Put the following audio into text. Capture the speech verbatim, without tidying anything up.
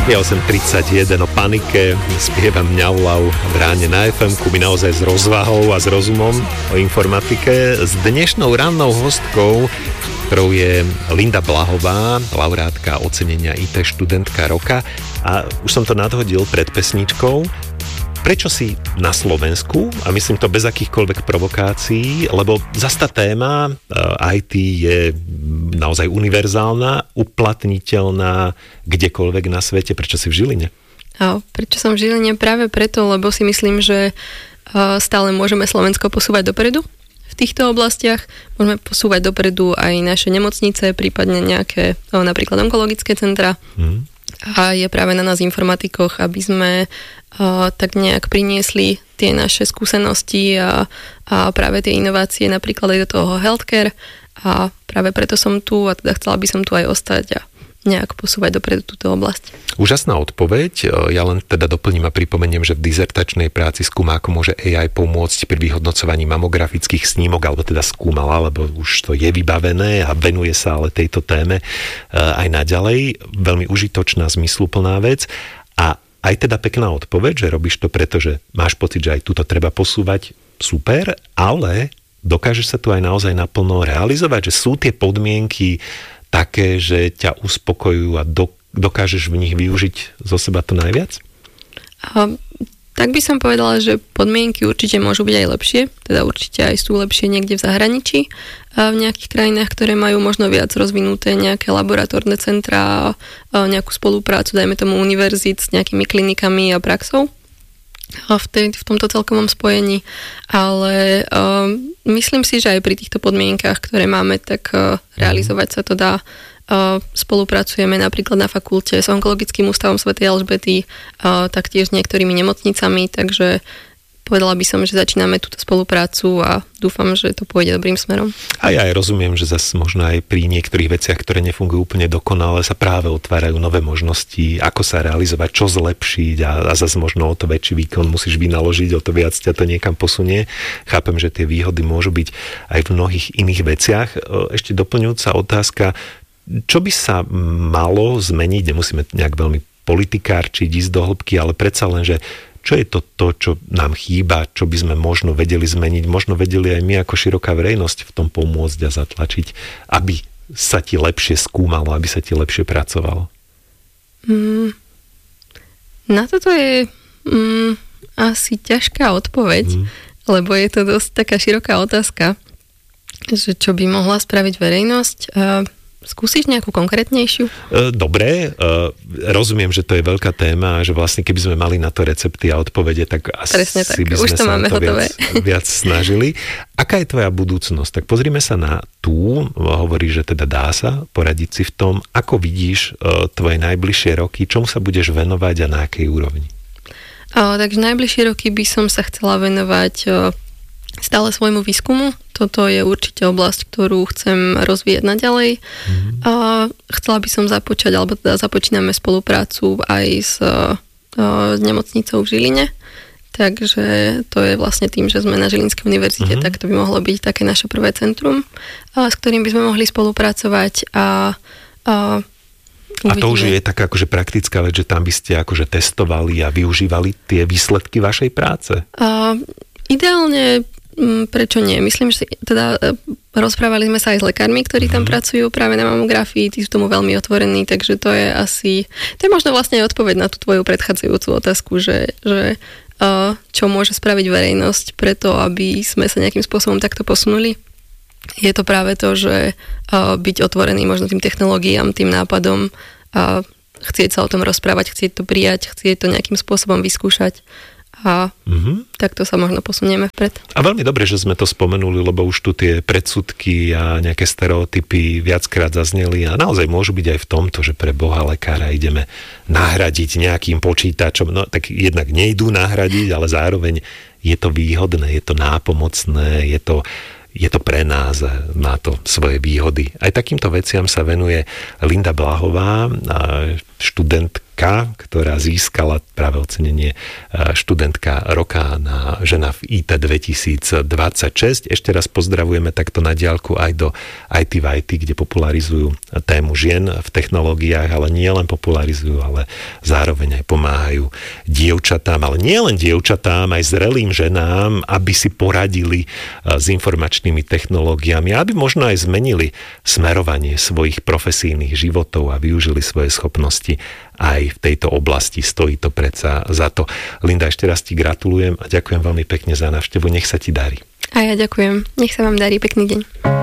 Je osem tridsaťjeden, o panike, spievam Mňaulau v ráne na ef emku, my naozaj s rozvahou a s rozumom o informatike. S dnešnou rannou hostkou, ktorou je Linda Blahová, laureátka ocenenia í té študentka roka. A už som to nadhodil pred pesničkou. Prečo si na Slovensku, a myslím to bez akýchkoľvek provokácií, lebo zas tá téma í té je naozaj univerzálna, uplatniteľná kdekoľvek na svete. Prečo si v Žiline? A prečo som v Žiline? Práve preto, lebo si myslím, že stále môžeme Slovensko posúvať dopredu v týchto oblastiach. Môžeme posúvať dopredu aj naše nemocnice, prípadne nejaké napríklad onkologické centra. Hmm. A je práve na nás informatikoch, aby sme uh, tak nejak priniesli tie naše skúsenosti a, a práve tie inovácie napríklad aj do toho healthcare, a práve preto som tu a teda chcela by som tu aj ostať a nejak posúvať dopredu túto oblasť. Úžasná odpoveď. Ja len teda doplním a pripomeniem, že v dizertačnej práci skúma, ako môže á í pomôcť pri vyhodnocovaní mamografických snímok, alebo teda skúmala, lebo už to je vybavené a venuje sa ale tejto téme aj naďalej. Veľmi užitočná, zmysluplná vec. A aj teda pekná odpoveď, že robíš to preto, že máš pocit, že aj túto treba posúvať, super, ale dokážeš sa tu aj naozaj naplno realizovať, že sú tie podmienky také, že ťa uspokojujú a do, dokážeš v nich využiť zo seba to najviac? A, tak by som povedala, že podmienky určite môžu byť aj lepšie, teda určite aj sú lepšie niekde v zahraničí, a v nejakých krajinách, ktoré majú možno viac rozvinuté nejaké laboratórne centrá, nejakú spoluprácu, dajme tomu univerzít s nejakými klinikami a praxou a v, tej, v tomto celkovom spojení, ale um, myslím si, že aj pri týchto podmienkach, ktoré máme, tak uh, realizovať sa to dá. Uh, spolupracujeme napríklad na fakulte s Onkologickým ústavom svätej Alžbety, uh, taktiež s niektorými nemocnicami, takže povedala by som, že začíname túto spoluprácu a dúfam, že to pôjde dobrým smerom. A ja aj rozumiem, že zase možno aj pri niektorých veciach, ktoré nefungujú úplne dokonale, sa práve otvárajú nové možnosti, ako sa realizovať, čo zlepšiť a, a zase možno o to väčší výkon musíš vynaložiť, o to viac ťa to niekam posunie. Chápem, že tie výhody môžu byť aj v mnohých iných veciach. Ešte doplňujúca otázka, čo by sa malo zmeniť, nemusíme nejak veľmi politikárčiť, ísť do hĺbky, ale predsa len, že čo je to, to, čo nám chýba, čo by sme možno vedeli zmeniť, možno vedeli aj my ako široká verejnosť v tom pomôcť a zatlačiť, aby sa ti lepšie skúmalo, aby sa ti lepšie pracovalo? Mm, na toto je mm, asi ťažká odpoveď, mm. lebo je to dosť taká široká otázka, že čo by mohla spraviť verejnosť. Uh, Skúsiš nejakú konkrétnejšiu? Dobre, rozumiem, že to je veľká téma a že vlastne keby sme mali na to recepty a odpovede, tak asi Presne tak. by sme Už to sa máme to hotové. viac, viac snažili. Aká je tvoja budúcnosť? Tak pozrime sa na tú, hovorí, že teda dá sa poradiť si v tom, ako vidíš tvoje najbližšie roky, čomu sa budeš venovať a na akej úrovni? O, takže najbližšie roky by som sa chcela venovať o, stále svojmu výskumu. Toto je určite oblasť, ktorú chcem rozvíjať naďalej. Mm-hmm. A chcela by som započať, alebo teda započíname spoluprácu aj s, o, s nemocnicou v Žiline. Takže to je vlastne tým, že sme na Žilinskej univerzite, mm-hmm. tak to by mohlo byť také naše prvé centrum, a, s ktorým by sme mohli spolupracovať a, a A to už je taká akože praktická vec, že tam by ste akože testovali a využívali tie výsledky vašej práce? A, ideálne prečo nie? Myslím, že teda rozprávali sme sa aj s lekármi, ktorí tam pracujú práve na mamografii, tí sú tomu veľmi otvorení, takže to je asi, to je možno vlastne aj odpoveď na tú tvoju predchádzajúcu otázku, že, že uh, čo môže spraviť verejnosť preto, aby sme sa nejakým spôsobom takto posunuli. Je to práve to, že uh, byť otvorený možno tým technológiám, tým nápadom, uh, chcieť sa o tom rozprávať, chcieť to prijať, chcieť to nejakým spôsobom vyskúšať. A mm-hmm. takto sa možno posunieme vpred. A veľmi dobre, že sme to spomenuli, lebo už tu tie predsudky a nejaké stereotypy viackrát zazneli a naozaj môžu byť aj v tomto, že pre Boha lekára ideme nahradiť nejakým počítačom. No tak jednak nejdú nahradiť, ale zároveň je to výhodné, je to nápomocné, je to, je to pre nás, má to svoje výhody. Aj takýmto veciam sa venuje Linda Blahová, študent ktorá získala práve ocenenie študentka roka na žena v í té dvetisícdvadsaťšesť. Ešte raz pozdravujeme takto na diaľku aj do í té v í té, kde popularizujú tému žien v technológiách, ale nie len popularizujú, ale zároveň aj pomáhajú dievčatám, ale nie len dievčatám, aj zrelým ženám, aby si poradili s informačnými technológiami, aby možno aj zmenili smerovanie svojich profesijných životov a využili svoje schopnosti aj v tejto oblasti. Stojí to predsa za to. Linda, ešte raz ti gratulujem a ďakujem veľmi pekne za návštevu. Nech sa ti darí. A ja ďakujem. Nech sa vám darí. Pekný deň.